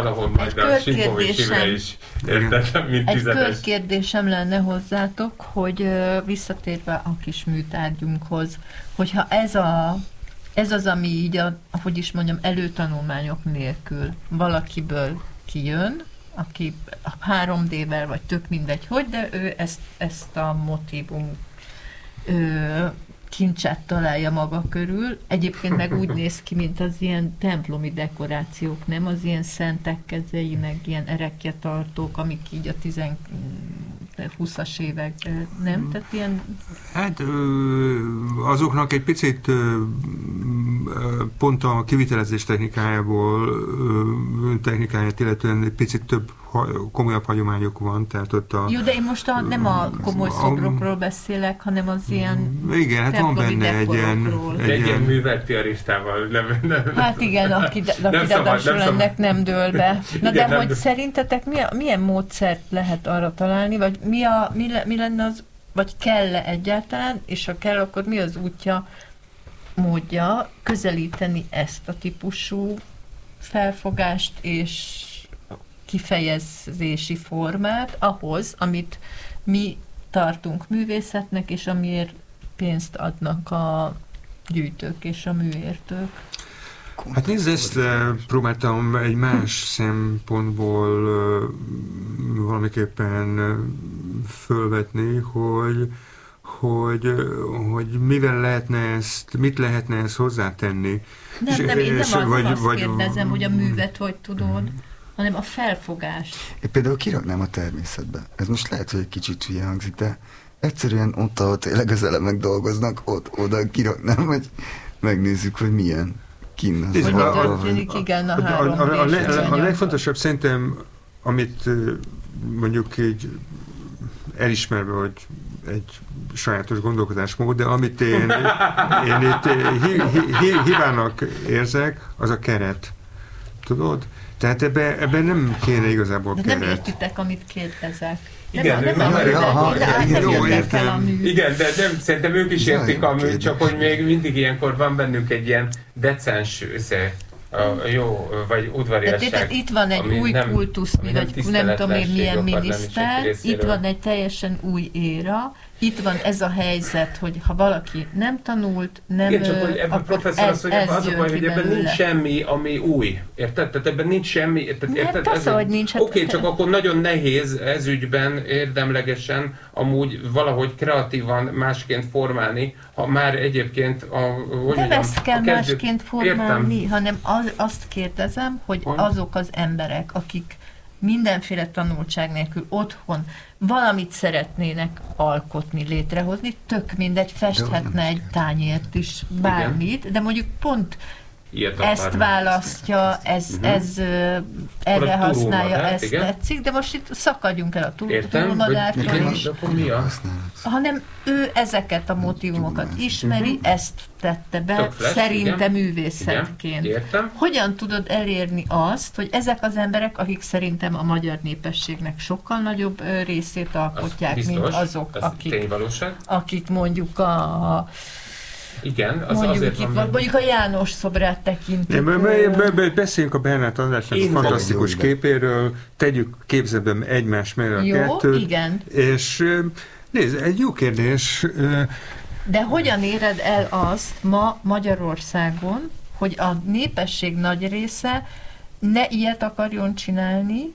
egy körkérdésem lenne hozzátok, hogy visszatérve a kis műtárgyunkhoz, hogyha ez az, ami így, ahogy is mondjam, előtanulmányok nélkül valakiből kijön, aki 3D-vel, vagy tök mindegy hogy, de ő ezt a motívum kincset találja maga körül. Egyébként meg úgy néz ki, mint az ilyen templomi dekorációk, nem? Az ilyen szentek kezei, meg ilyen erekjetartók, amik így a 20-as évek, nem? Tehát ilyen... Hát azoknak egy picit pont a kivitelezés technikáját illetően egy picit több komolyabb hagyományok van, tehát ott a... Jó, de én most nem a komoly szobrokról beszélek, hanem az ilyen... Igen, hát van benne egy ilyen művelt piaristával. Hát igen, aki ráadásul ennek nem dől be. Na igen, de hogy szerintetek milyen módszert lehet arra találni, vagy mi lenne az, vagy kell-e egyáltalán, és ha kell, akkor mi az útja, módja közelíteni ezt a típusú felfogást és kifejezési formát ahhoz, amit mi tartunk művészetnek, és amiért pénzt adnak a gyűjtők és a műértők. Hát nézd, ezt próbáltam egy más szempontból valamiképpen fölvetni, hogy mivel lehetne mit lehetne ezt hozzátenni. Nem, én nem azt kérdezem, hogy a művet hogy tudod, hanem a felfogást. Én például kiraknám a természetbe. Ez most lehet, hogy egy kicsit hülye hangzik, de egyszerűen ott, ahol tényleg az elemek dolgoznak, oda kiraknám, hogy megnézzük, hogy milyen kinn az. A legfontosabb szerintem, amit mondjuk így elismerve, hogy egy sajátos gondolkodásmód, de amit én itt hibának érzek, az a keret. Tudod? Tehát ebben nem kéne igazából keret. Nem értitek, amit kérdezek. Igen, igen, de nem, szerintem ők is értik a műt, csak hogy még mindig ilyenkor van bennünk egy ilyen decens jó, vagy udvariasság. Itt van egy új kultusz, vagy nem tudom én milyen miniszter, itt van egy teljesen új éra, itt van ez a helyzet, hogy ha valaki nem tanult, nem... Igen, csak hogy ebben professzor az, hogy az a baj, hogy ebben nincs semmi, ami új. Érted? Tehát ebben nincs semmi... Érted? Persze, hogy nincs. Oké, csak akkor nagyon nehéz ez ügyben érdemlegesen amúgy valahogy kreatívan másként formálni, ha már egyébként nem ezt kell másként formálni, hanem azt kérdezem, hogy azok az emberek, akik mindenféle tanultság nélkül otthon valamit szeretnének alkotni, létrehozni, tök mindegy, festhetne egy tányért is, bármit, de mondjuk pont ezt választja, ez erre használja, ezt tetszik, de most itt szakadjunk el a túlmadártól is. Hanem ő ezeket a motívumokat ismeri, ezt tette be, szerinte művészetként. Hogyan tudod elérni azt, hogy ezek az emberek, akik szerintem a magyar népességnek sokkal nagyobb részét alkotják, mint azok, akik mondjuk igen, az azért van. Mondjuk a János szobrát tekintjük. Beszéljünk a Bernát Andrásnak a fantasztikus képéről, tegyük képzetben egymás mellé a kettőt. Igen. És Nézd, egy jó kérdés. De hogyan éred el azt ma Magyarországon, hogy a népesség nagy része ne ilyet akarjon csinálni,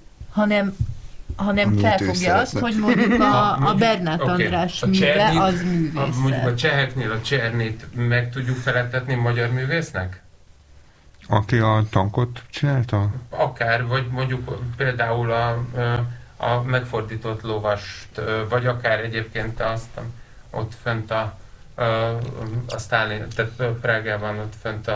hanem felfogja azt, hogy mondjuk a Bernát András műve az művészet. Mondjuk a cseheknél a Csernit meg tudjuk felettetni magyar művésznek? Aki a tankot csinálta? Akár, vagy mondjuk például a megfordított lovast, vagy akár egyébként azt ott fönt a Sztálin, tehát Prágában ott fönt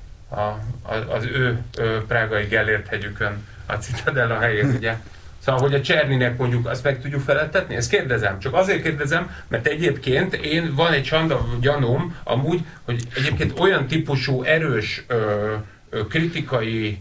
az ő prágai Gellért hegyükön a Citadella helyét, ugye. Szóval, hogy a Cserninek mondjuk azt meg tudjuk felettetni? Ezt kérdezem. Csak azért kérdezem, mert egyébként van egy csanda gyanúm amúgy, hogy egyébként olyan típusú erős kritikai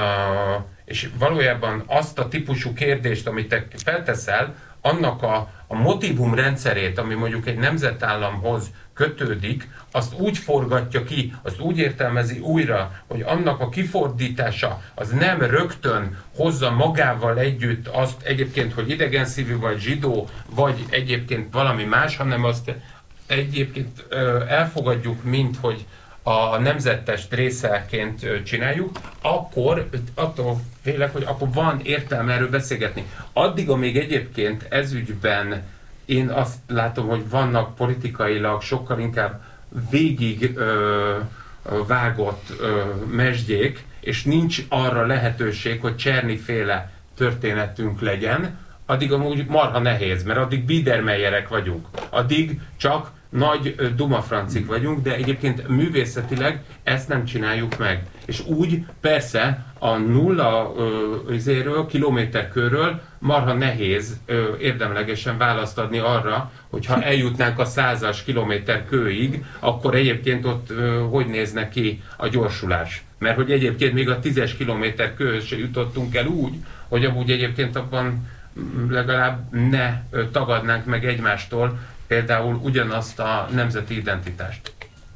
és valójában azt a típusú kérdést, amit te felteszel, annak a motívum rendszerét, ami mondjuk egy nemzetállamhoz kötődik, azt úgy forgatja ki, azt úgy értelmezi újra, hogy annak a kifordítása az nem rögtön hozza magával együtt azt egyébként, hogy idegenszívű vagy zsidó, vagy egyébként valami más, hanem azt egyébként elfogadjuk, mint hogy a nemzettest részeként csináljuk, akkor attól félek, hogy akkor van értelme erről beszélgetni. Addig, amíg egyébként ezügyben én azt látom, hogy vannak politikailag sokkal inkább végig vágott mesdjék, és nincs arra lehetőség, hogy Cserni-féle történetünk legyen, addig amúgy marha nehéz, mert addig Biedermeyerek vagyunk. Addig csak nagy dumafrancik vagyunk, de egyébként művészetileg ezt nem csináljuk meg. És úgy persze a nulla kilométerkörről marha nehéz érdemlegesen választ adni arra, hogyha eljutnánk a 100-as kilométerkőig, akkor egyébként ott hogy nézne ki a gyorsulás. Mert hogy egyébként még a 10-es kilométerkőhöz se jutottunk el úgy, hogy amúgy egyébként abban legalább ne tagadnánk meg egymástól például ugyanazt a nemzeti identitást.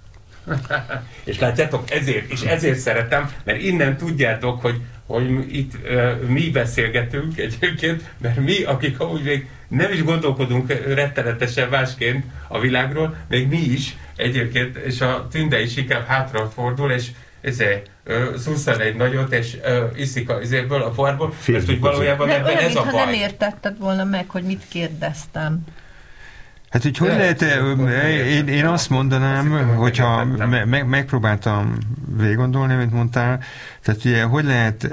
És látjátok, ezért szeretem, mert innen tudjátok, hogy itt mi beszélgetünk egyébként, mert mi, akik amúgy még nem is gondolkodunk rettenetesen másként a világról, még mi is egyébként, és a Tünde is inkább hátrafordul, és szusszal egy nagyot, és iszik a pohárból, mert úgy valójában ebben ez a baj. Nem értetted volna meg, hogy mit kérdeztem. Hát, hogy lehet, én azt mondanám, hogyha megpróbáltam végiggondolni, mint mondtál, tehát ugye, hogy lehet,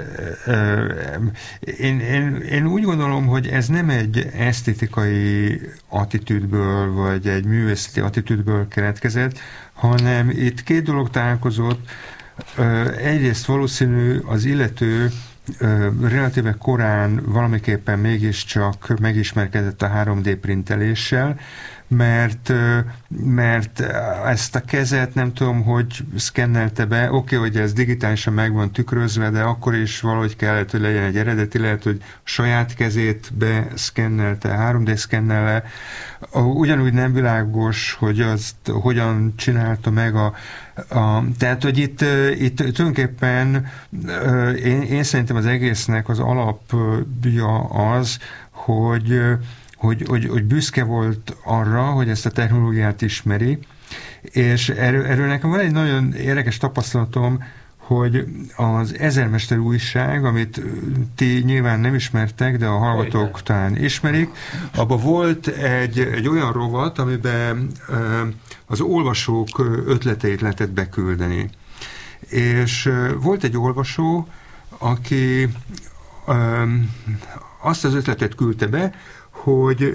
én úgy gondolom, hogy ez nem egy esztétikai attitűdből, vagy egy művészeti attitűdből keletkezett, hanem itt két dolog találkozott. Egyrészt valószínű az illető relatíve korán valamiképpen mégiscsak megismerkedett a 3D printeléssel, mert ezt a kezet nem tudom, hogy szkennelte be, oké, hogy ez digitálisan meg van tükrözve, de akkor is valahogy kellett, hogy legyen egy eredeti, lehet, hogy saját kezét beszkennelte, 3D szkennelle. Ugyanúgy nem világos, hogy azt hogyan csinálta meg tehát, hogy itt tulajdonképpen én szerintem az egésznek az alapja az, hogy büszke volt arra, hogy ezt a technológiát ismeri, és erről nekem van egy nagyon érdekes tapasztalatom, hogy az Ezermester újság, amit ti nyilván nem ismertek, de a hallgatók talán ismerik, abban volt egy olyan rovat, amiben az olvasók ötleteit lehetett beküldeni. És volt egy olvasó, aki azt az ötletet küldte be, hogy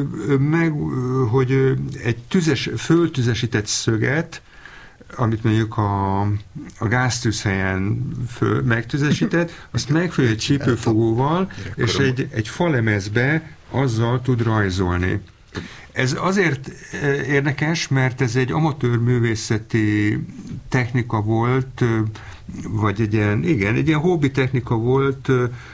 egy föltüzesített szöget, amit mondjuk a gáztűzhelyen megtüzesített, azt megfogja egy csípőfogóval, és egy falemezbe azzal tud rajzolni. Ez azért érdekes, mert ez egy amatőr művészeti technika volt, vagy egy ilyen hobbi technika volt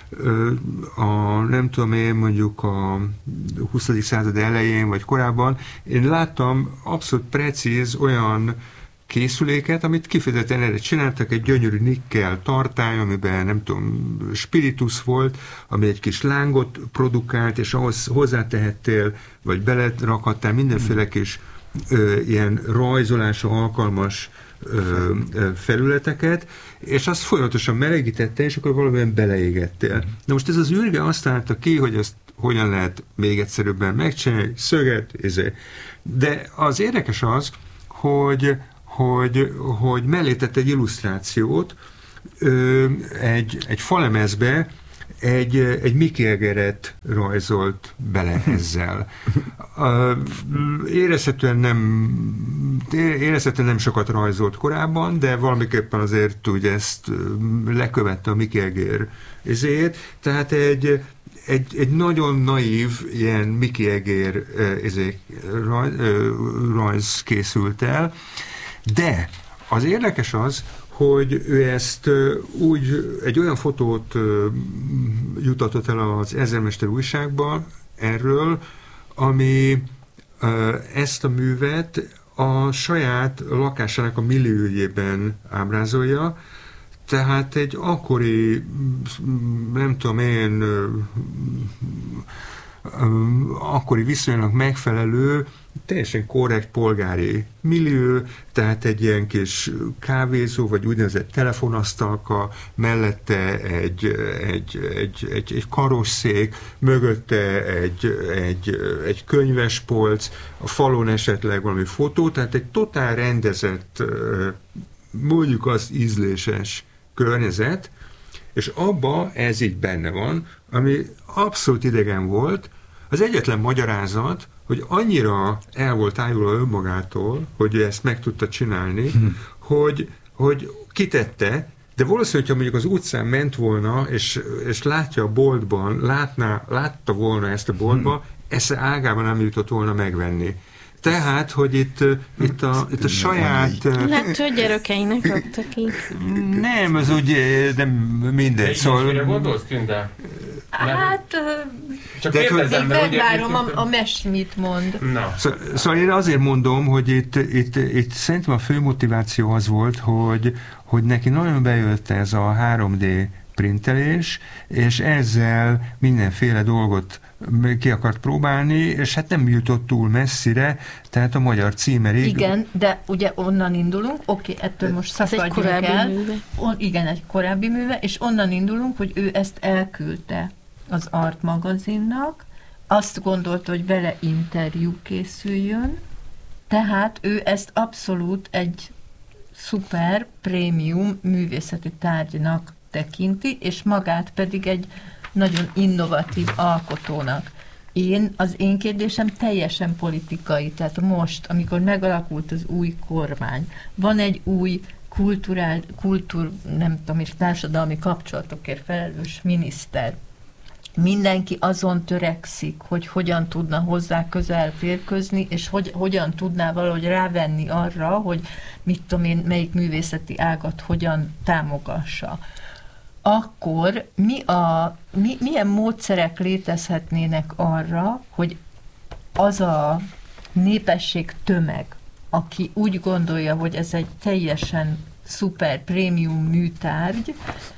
nem tudom én, mondjuk a 20. század elején, vagy korábban. Én láttam abszolút precíz olyan készüléket, amit kifejezetten erre csináltak, egy gyönyörű nikkel tartály, amiben nem tudom, spiritus volt, ami egy kis lángot produkált, és ahhoz hozzátehettél, vagy belerakhattál mindenféle kis ilyen rajzolásra alkalmas felületeket, és azt folyamatosan melegítette, és akkor valamiben beleégettél. Na most ez az űrge azt találta ki, hogy ezt hogyan lehet még egyszerűbben megcsinálni, szöget, de az érdekes az, hogy mellé tett egy illusztrációt, egy falemezbe egy Mickey Egeret rajzolt bele ezzel. Érezhetően nem sokat rajzolt korábban, de valamiképpen azért úgy ezt lekövette a Mickey Eger ezért, tehát egy nagyon naív ilyen Mickey Eger rajz készült el, de az érdekes az, hogy ő ezt úgy egy olyan fotót jutatott el az Ezermester újságban erről, ami ezt a művet a saját lakásának a milliójében ábrázolja, tehát egy akkori, nem tudom én, akkori viszonylag megfelelő, teljesen korrekt polgári millió, tehát egy ilyen kis kávézó, vagy úgynevezett telefonasztalka, mellette egy karosszék, mögötte egy könyvespolc, a falon esetleg valami fotó, tehát egy totál rendezett, mondjuk az ízléses környezet, és abba ez így benne van, ami abszolút idegen volt. Az egyetlen magyarázat, hogy annyira el volt tájulva önmagától, hogy ő ezt meg tudta csinálni, hogy kitette, de valószínűleg, ha mondjuk az utcán ment volna, és látja a boltban, látta volna ezt a boltban, esze ágában nem jutott volna megvenni. Tehát, hogy itt a saját... Lehet, hogy gyerekeinek adtak ki. Nem, az úgy nem mindegy. Szóval... Mire gondolsz, Tünde? Hát... Csak kérdezem, mert megvárom a mes mit mond. Szóval én azért mondom, hogy itt szerintem a fő motiváció az volt, hogy neki nagyon bejött ez a 3D printelés, és ezzel mindenféle dolgot ki akart próbálni, és hát nem jutott túl messzire, tehát a magyar címerig... Igen, de ugye onnan indulunk, ettől most szakadjunk el. Igen, egy korábbi műve, és onnan indulunk, hogy ő ezt elküldte az Art magazinnak, azt gondolta, hogy vele interjú készüljön, tehát ő ezt abszolút egy szuper, prémium művészeti tárgynak tekinti, és magát pedig egy nagyon innovatív alkotónak. Az én kérdésem teljesen politikai, tehát most, amikor megalakult az új kormány, van egy új nem tudom, és társadalmi kapcsolatokért felelős miniszter. Mindenki azon törekszik, hogy hogyan tudna hozzá közel férkőzni, és hogyan tudná valahogy rávenni arra, hogy mit tudom én, melyik művészeti ágat hogyan támogassa. Akkor milyen módszerek létezhetnének arra, hogy az a népesség tömeg, aki úgy gondolja, hogy ez egy teljesen szuper prémium műtárgy,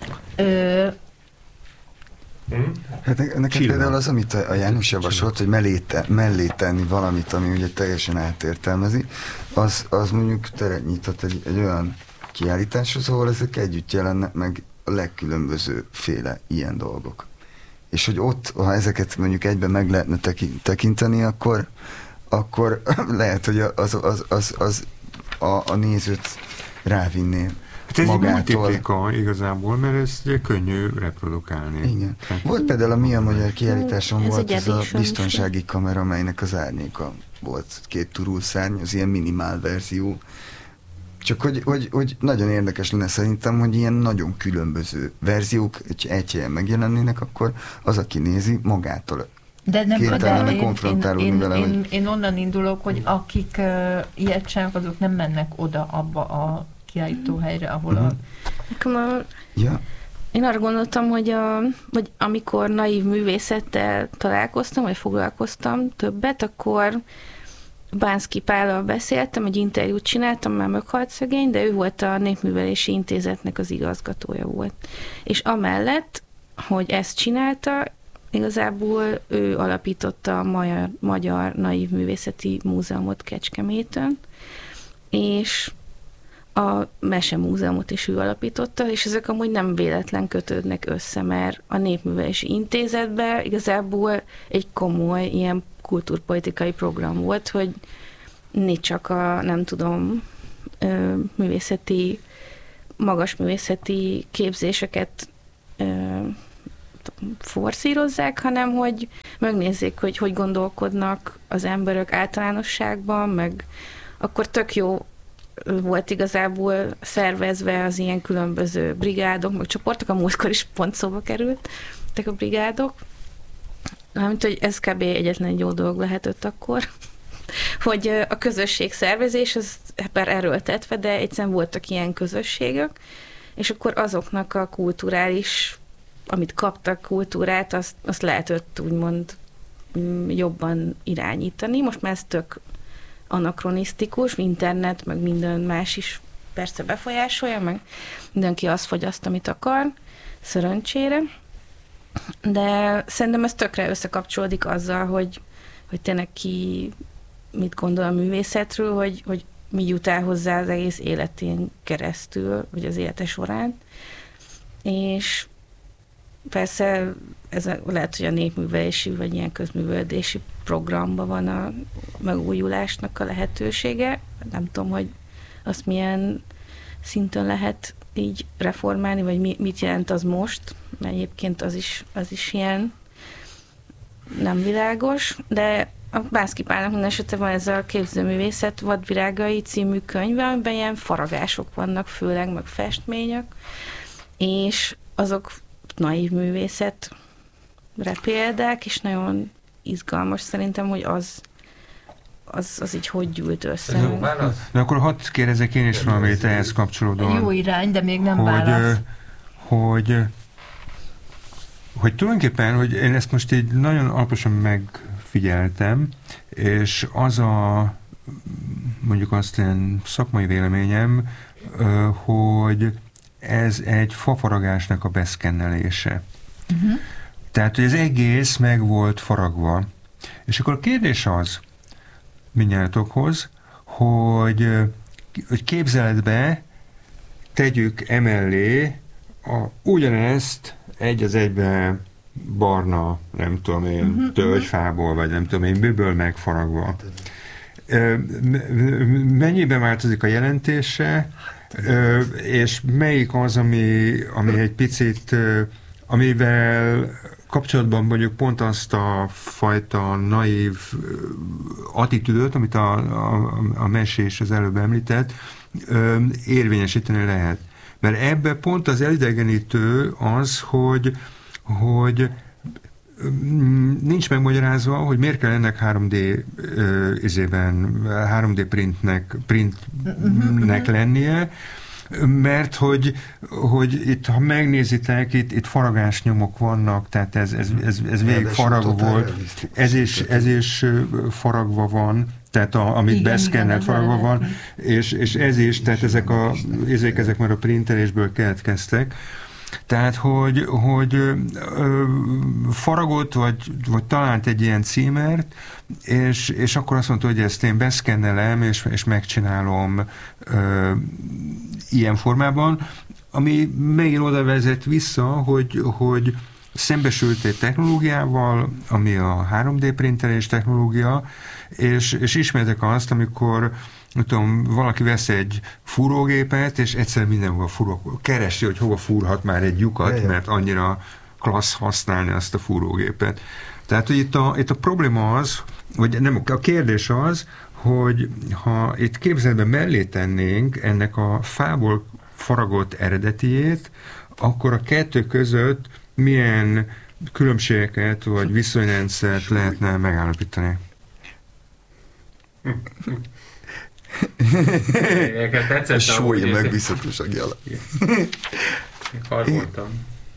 hát nekem például az, amit a János javasolt, hogy mellé tenni valamit, ami ugye teljesen átértelmezi, az mondjuk teret nyitott egy olyan kiállításhoz, ahol ezek együtt jelennek meg a legkülönböző féle ilyen dolgok. És hogy ott, ha ezeket mondjuk egyben meg lehetne tekinteni, akkor lehet, hogy a nézőt rávinné ez magától. Ez egy multiplika igazából, mert ez könnyű reprodukálni. Igen. Volt például a Mi a Magyar kiállításon volt ez a biztonsági kamera, amelynek az árnyéka volt 2 turulszárny, az ilyen minimál verzió. Csak hogy nagyon érdekes lenne szerintem, hogy ilyen nagyon különböző verziók egy helyen megjelennének, akkor az, aki nézi, magától de nem konfrontálódni vele. Én onnan indulok, hogy akik ilyet csinálnak, azok nem mennek oda abba a kiállítóhelyre, ahol Én arra gondoltam, hogy amikor naív művészettel találkoztam, vagy foglalkoztam többet, akkor Bánszky Pállal beszéltem, egy interjút csináltam, már meghalt szegény, de ő volt a Népművelési Intézetnek az igazgatója volt. És amellett, hogy ezt csinálta, igazából ő alapította a Magyar Naív Művészeti Múzeumot Kecskeméten, és a Mesemúzeumot is ő alapította, és ezek amúgy nem véletlen kötődnek össze, mert a Népművelési Intézetben igazából egy komoly ilyen kultúrpolitikai program volt, hogy ne csak a, nem tudom, magas művészeti képzéseket forszírozzák, hanem hogy megnézzék, hogy gondolkodnak az emberek általánosságban, meg akkor tök jó volt igazából szervezve az ilyen különböző brigádok, meg csoportok, a múltkor is pont szóba kerültek a brigádok. Mint hogy ez kb. Egyetlen egy jó dolog lehetett akkor, hogy a közösség szervezés, ez bár erőltetve, de egyszerűen voltak ilyen közösségek, és akkor azoknak a kulturális, amit kaptak kultúrát, azt lehetett úgymond jobban irányítani. Most már ez tök anakronisztikus, internet, meg minden más is persze befolyásolja, meg mindenki azt fogyaszt, amit akar, szerencsére. De szerintem ez tökre összekapcsolódik azzal, hogy tényleg ki mit gondol a művészetről, hogy mi jut el hozzá az egész életén keresztül, vagy az élete során. És persze ez lehet, hogy a népművelési, vagy ilyen közművelődési programban van a megújulásnak a lehetősége. Nem tudom, hogy azt milyen szinten lehet így reformálni, vagy mit jelent az most, mert egyébként az is ilyen nem világos, de a Bánszky Pálnak minden esetben van ez a Képzőművészet vadvirágai című könyve, amiben ilyen faragások vannak, főleg, meg festmények, és azok naív művészetre példák, és nagyon izgalmas szerintem, hogy az így hogy gyűlt össze. De akkor hadd kérdezek én is valamit ehhez kapcsolódóan. Jó irány, de még nem válasz. Hogy tulajdonképpen, hogy én ezt most így nagyon alaposan megfigyeltem, és az a mondjuk azt ilyen szakmai véleményem, hogy ez egy fafaragásnak a beszkennelése. Uh-huh. Tehát, hogy az egész meg volt faragva. És akkor a kérdés az mindnyájatokhoz, hogy képzeletbe tegyük emellé ugyanezt egy az egybe barna, nem tudom én, tölgyfából, vagy nem tudom én, miből megfaragva. Mennyiben változik a jelentése, és melyik az, ami egy picit, amivel kapcsolatban mondjuk pont azt a fajta naív attitűdöt, amit a mesés az előbb említett, érvényesíteni lehet. Mert ebben pont az elidegenítő az, hogy nincs megmagyarázva, hogy miért kell ennek 3D printnek lennie, mert hogy itt, ha megnézitek, itt faragásnyomok vannak, tehát ez végig faragva volt, ez is faragva van, tehát amit beszkennelt faragva van, és ez is, tehát ezek már a printelésből keletkeztek. Tehát, hogy faragott, vagy talált egy ilyen címert, és akkor azt mondta, hogy ezt én beszkennelem, és megcsinálom ilyen formában, ami megint oda vezet vissza, hogy szembesült egy technológiával, ami a 3D printelés technológia, és ismertek azt, amikor valaki vesz egy fúrógépet, és egyszerűen mindenhol keresi, hogy hova fúrhat már egy lyukat, mert annyira klassz használni azt a fúrógépet. Tehát, hogy itt a probléma az, vagy nem, a kérdés az, hogy ha itt képzeletben mellé tennénk ennek a fából faragott eredetiét, akkor a kettő között milyen különbségeket vagy viszonyrendszert lehetne megállapítani? A súlya megbízhatósági alap. Karboltam.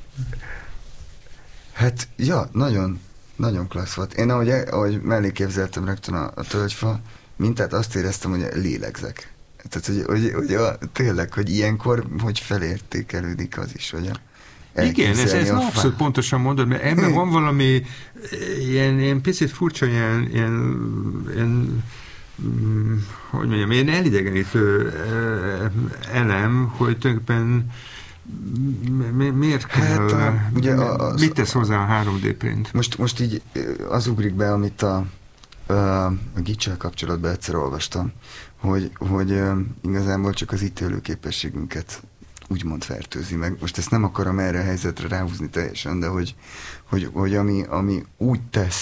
Hát, ja, nagyon, nagyon klassz volt. Én ahogy mellé képzeltem rögtön a tölgyfa mintát, azt éreztem, hogy lélegzek. Tehát, hogy tényleg, hogy ilyenkor, hogy felértékelődik az is, hogy igen, ez abszolút pontosan mondod, mert ebben van valami ilyen picit furcsa, ilyen hogy mondjam, ilyen elidegenítő elem, hogy tulajdonképpen miért kell, mit tesz hozzá a 3D print? Most így az ugrik be, amit a Gicsel kapcsolatban egyszer olvastam, hogy igazából csak az ítélő képességünket úgymond fertőzi meg. Most ezt nem akarom erre a helyzetre ráhúzni teljesen, de hogy ami úgy tesz